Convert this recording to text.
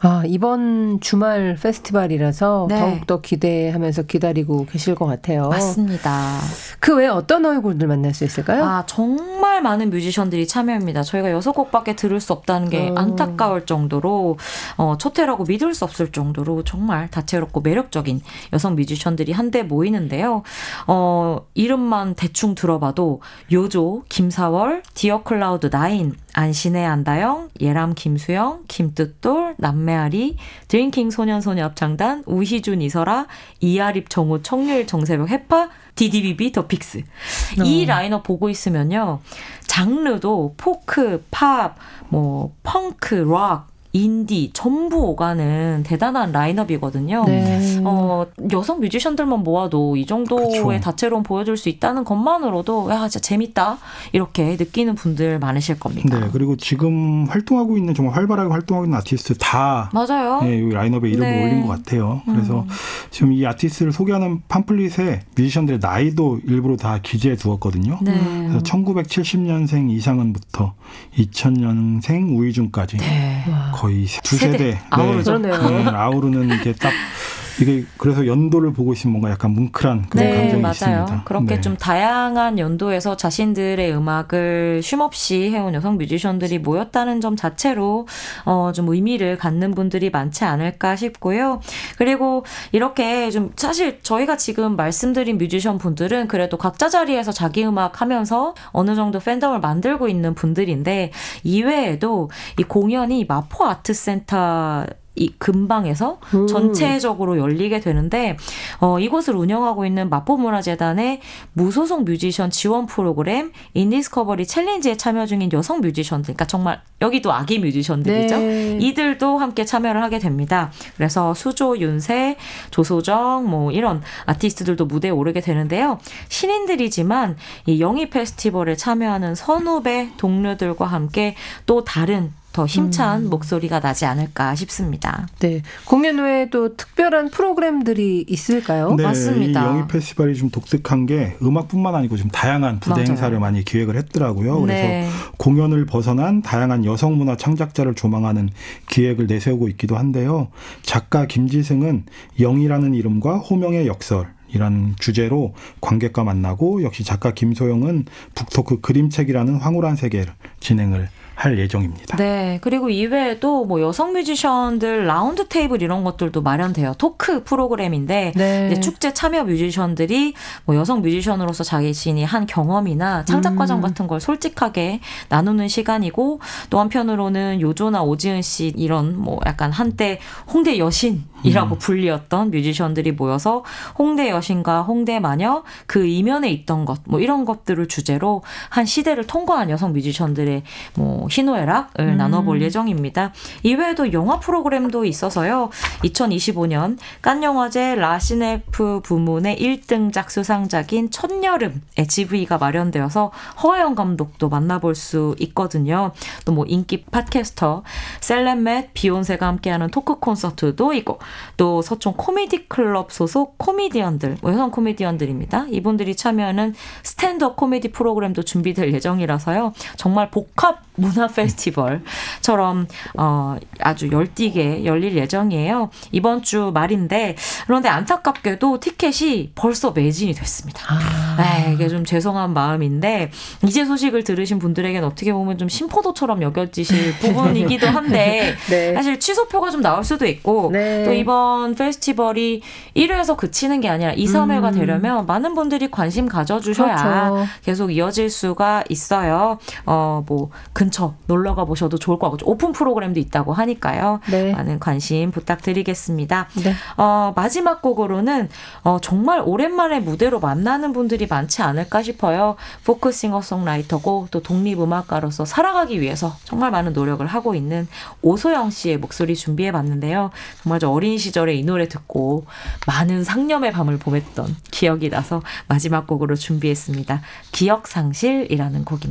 이번 주말 페스티벌이라서 네. 더욱더 기대하면서 기다리고 계실 것 같아요. 맞습니다. 그 외에 어떤 얼굴들 만날 수 있을까요? 정말 많은 뮤지션들이 참여합니다. 저희가 6곡밖에 들을 수 없다는 게 안타까울 정도로 초태라고 믿을 수 없을 정도로 정말 다채롭고 매력적인 여성 뮤지션들이 한데 모이는데요. 이름만 대충 들어봐도 요조, 김사월, 디어클라우드 9, 안신혜 안다영, 예람 김수영, 김뜻돌, 남매아리, 드링킹 소년소녀 합창단, 우희준 이설아, 이아립 정우 청률 정세벽 해파, DDBB 더 픽스. 이 라인업 보고 있으면요. 장르도 포크, 팝, 펑크, 락, 인디 전부 오가는 대단한 라인업이거든요. 네. 여성 뮤지션들만 모아도 이 정도의 그쵸. 다채로움 보여줄 수 있다는 것만으로도 진짜 재밌다 이렇게 느끼는 분들 많으실 겁니다. 네, 그리고 지금 활동하고 있는 정말 활발하게 활동하고 있는 아티스트 다 맞아요. 네, 이 라인업에 이름을 네. 올린 것 같아요. 그래서 지금 이 아티스트를 소개하는 팜플릿에 뮤지션들의 나이도 일부러 다 기재해 두었거든요. 네. 그래서 1970년생 이상은부터 2000년생 우이준까지 네. 거의 두 세대 아우르죠. 그러네요. 아우르는 게 딱 이게 그래서 연도를 보고 있으면 뭔가 약간 뭉클한 그런 감정이 맞아요. 있습니다. 그렇게 네. 좀 다양한 연도에서 자신들의 음악을 쉼없이 해온 여성 뮤지션들이 모였다는 점 자체로 좀 의미를 갖는 분들이 많지 않을까 싶고요. 그리고 이렇게 좀 사실 저희가 지금 말씀드린 뮤지션 분들은 그래도 각자 자리에서 자기 음악 하면서 어느 정도 팬덤을 만들고 있는 분들인데 이외에도 이 공연이 마포 아트센터 이 근방에서 전체적으로 열리게 되는데 이곳을 운영하고 있는 마포문화재단의 무소속 뮤지션 지원 프로그램 인디스커버리 챌린지에 참여 중인 여성 뮤지션들, 그러니까 정말 여기도 아기 뮤지션들이죠. 네. 이들도 함께 참여를 하게 됩니다. 그래서 수조, 윤세, 조소정 이런 아티스트들도 무대에 오르게 되는데요. 신인들이지만 이 영희 페스티벌에 참여하는 선후배 동료들과 함께 또 다른 더 힘찬 목소리가 나지 않을까 싶습니다. 네. 공연 외에 또 특별한 프로그램들이 있을까요? 네, 맞습니다. 이 영희 페스티벌이 좀 독특한 게 음악뿐만 아니고 좀 다양한 부대 맞아요. 행사를 많이 기획을 했더라고요. 그래서 네. 공연을 벗어난 다양한 여성 문화 창작자를 조망하는 기획을 내세우고 있기도 한데요. 작가 김지승은 영희라는 이름과 호명의 역설 이라는 주제로 관객과 만나고 역시 작가 김소영은 북토크 그림책이라는 황홀한 세계를 진행을 할 예정입니다. 네. 그리고 이외에도 여성 뮤지션들 라운드 테이블 이런 것들도 마련돼요. 토크 프로그램인데 네. 이제 축제 참여 뮤지션들이 여성 뮤지션으로서 자신이 한 경험이나 창작 과정 같은 걸 솔직하게 나누는 시간이고 또 한편으로는 요조나 오지은 씨 이런 약간 한때 홍대 여신이라고 불리었던 뮤지션들이 모여서 홍대 여신과 홍대 마녀 그 이면에 있던 것 이런 것들을 주제로 한 시대를 통과한 여성 뮤지션들의 희노애락을 나눠볼 예정입니다. 이외에도 영화 프로그램도 있어서요. 2025년 칸영화제 라시네프 부문의 1등작 수상작인 첫여름의 GV가 마련되어서 허화영 감독도 만나볼 수 있거든요. 또 인기 팟캐스터 셀렘맷 비욘세가 함께하는 토크 콘서트도 있고 또 서촌 코미디 클럽 소속 코미디언들, 여성 코미디언들입니다. 이분들이 참여하는 스탠드업 코미디 프로그램도 준비될 예정이라서요. 정말 복합 문화 페스티벌처럼 아주 열띠게 열릴 예정이에요. 이번 주 말인데 그런데 안타깝게도 티켓이 벌써 매진이 됐습니다. 이게 좀 죄송한 마음인데 이제 소식을 들으신 분들에게는 어떻게 보면 좀 심포도처럼 여겨지실 부분이기도 한데 네. 사실 취소표가 좀 나올 수도 있고 네. 또 이번 페스티벌이 1회에서 그치는 게 아니라 2, 3회가 되려면 많은 분들이 관심 가져주셔야 그렇죠. 계속 이어질 수가 있어요. 근처 놀러가 보셔도 좋을 것 같고 오픈 프로그램도 있다고 하니까요. 네. 많은 관심 부탁드리겠습니다. 네. 마지막 곡으로는 정말 오랜만에 무대로 만나는 분들이 많지 않을까 싶어요. 포크 싱어송라이터고 또 독립음악가로서 살아가기 위해서 정말 많은 노력을 하고 있는 오소영 씨의 목소리 준비해봤는데요. 정말 저 어린 시절에 이 노래 듣고 많은 상념의 밤을 보냈던 기억이 나서 마지막 곡으로 준비했습니다. 기억상실이라는 곡입니다.